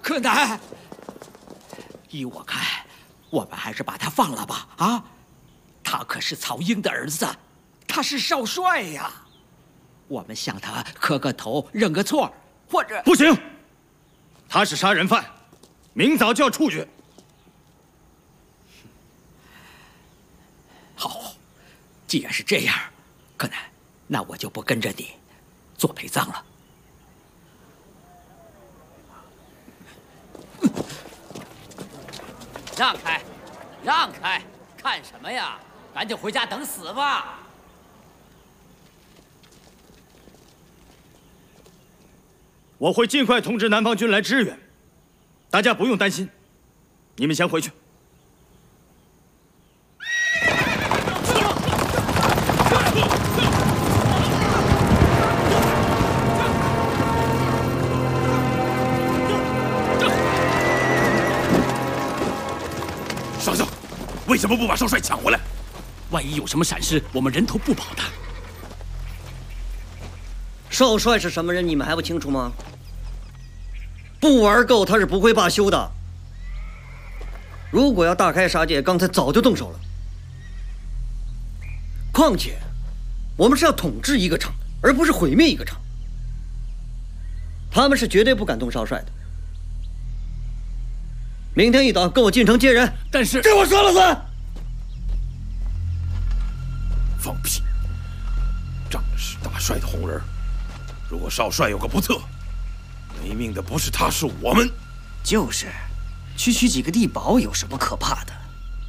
柯南，依我看，我们还是把他放了吧。啊，他可是曹英的儿子，他是少帅呀。我们向他磕个头，认个错，或者…… 不行，他是杀人犯，明早就要处决。 好，既然是这样，柯南，那我就不跟着你做陪葬了。 让开，让开！看什么呀？赶紧回家等死吧！ 我会尽快通知南方军来支援，大家不用担心。你们先回去。 少校，为什么不把少帅抢回来？ 万一有什么闪失，我们人头不保的。 少帅是什么人，你们还不清楚吗？不玩够，他是不会罢休的。如果要大开杀戒，刚才早就动手了。况且，我们是要统治一个厂，而不是毁灭一个厂。他们是绝对不敢动少帅的。明天一早跟我进城接人。 但是， 这我说了算。 放屁！仗的是大帅的红人，如果少帅有个不测，没命的不是他，是我们。 就是，区区几个地保有什么可怕的？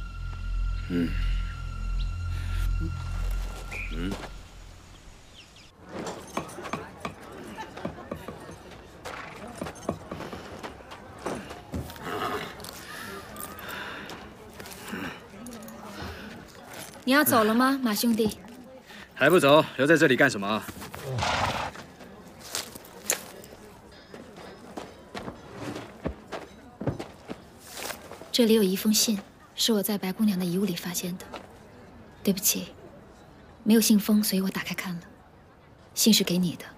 你要走了吗，马兄弟？ 还不走，留在这里干什么？ 这里有一封信，是我在白姑娘的遗物里发现的。对不起，没有信封，所以我打开看了。信是给你的。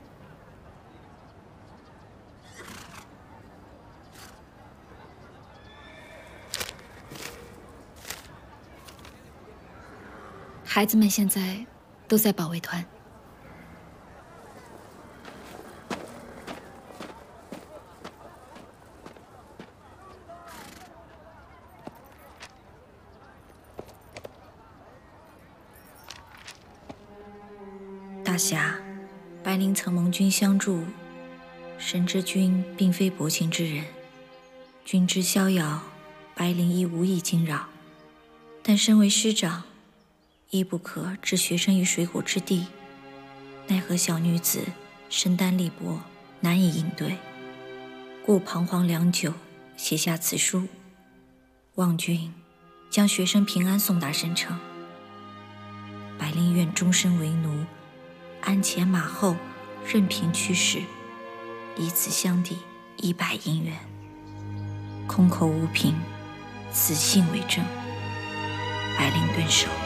孩子们现在都在保卫团。 大侠，白灵曾蒙君相助，深知君并非薄情之人。君之逍遥，白灵亦无意惊扰。但身为师长，亦不可置学生于水火之地。奈何小女子身单力薄，难以应对，故彷徨良久，写下此书，望君将学生平安送达申城。白灵愿终身为奴，鞍前马后，任凭驱使，以此相抵100姻缘。空口无凭，此信为证。白灵顿首。